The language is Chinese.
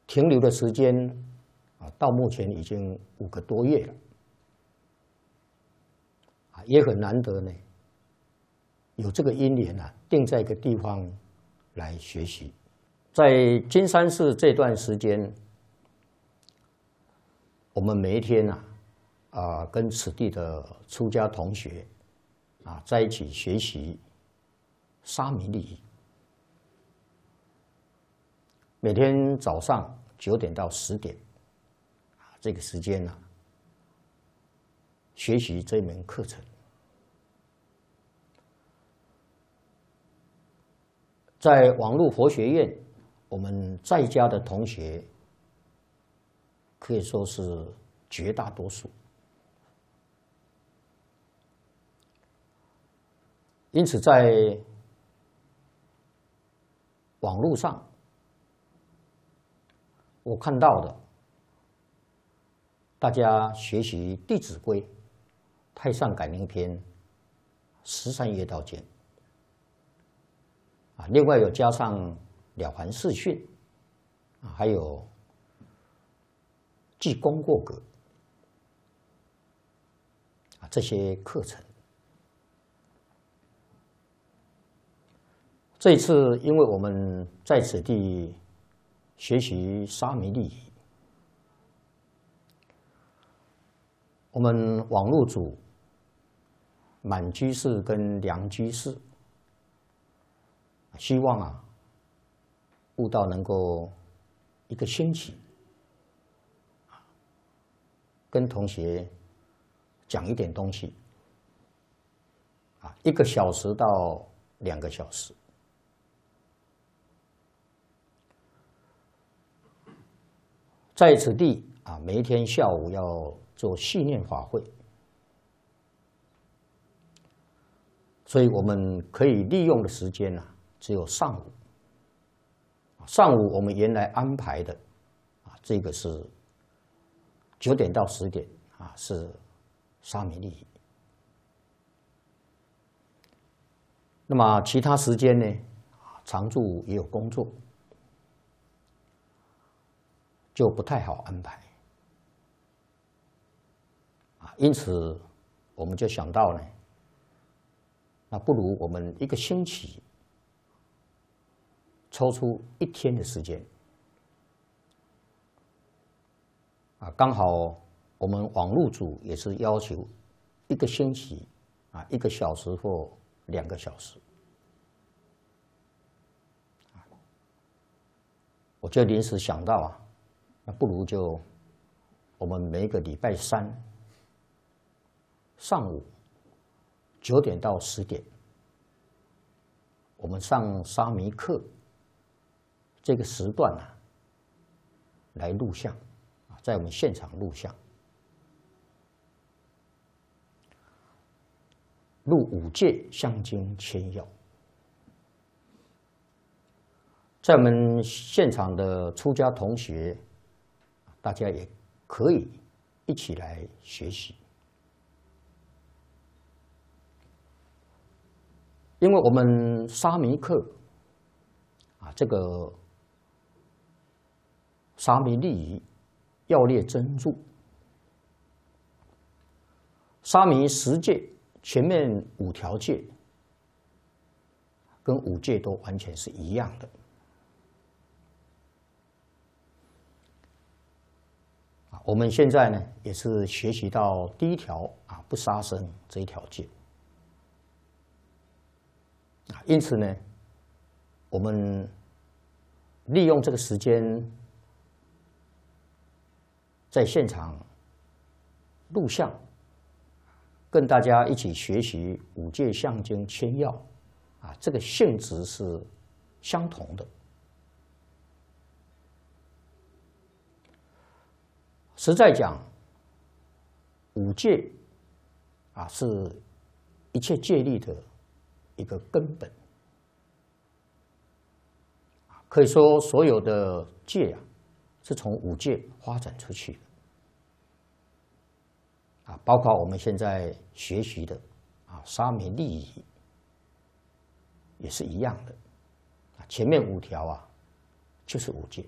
停留的时间到目前已经5个多月了，也很难得呢，有这个因缘定在一个地方来学习。在金山寺这段时间，我们每一天跟此地的出家同学在一起学习沙弥利益。每天早上9点到10点，这个时间学习这门课程。在网络佛学院，我们在家的同学可以说是绝大多数。因此，在网络上，我看到的，大家学习《弟子规》《太上感应篇》13业道经另外有加上《了凡四训》还有记功过格这些课程。这一次，因为我们在此地学习沙弥利益，我们网络组满居士跟梁居士希望悟道能够1个星期跟同学讲一点东西1个小时到2个小时。在此地每一天下午要做系念法会，所以我们可以利用的时间只有上午。上午我们原来安排的这个是9点到10点是沙弥利益。那么其他时间呢，常住也有工作，就不太好安排因此我们就想到呢，那不如我们1个星期抽出1天的时间刚好我们网络组也是要求1个星期1个小时或2个小时，我就临时想到那不如就我们每个礼拜3上午9点到10点，我们上沙弥课这个时段来录像在我们现场录像，录5戒相经千要。在我们现场的出家同学，大家也可以一起来学习。因为我们沙弥课这个沙弥利益要列真注，沙弥10戒前面5条戒跟5戒都完全是一样的。我们现在呢也是学习到第1条不杀生这一条戒因此呢，我们利用这个时间在现场录像，跟大家一起学习5戒相经千要这个性质是相同的。实在讲，5戒是一切戒律的一个根本，可以说所有的戒是从5戒发展出去的包括我们现在学习的沙弥利益也是一样的前面5条就是5戒。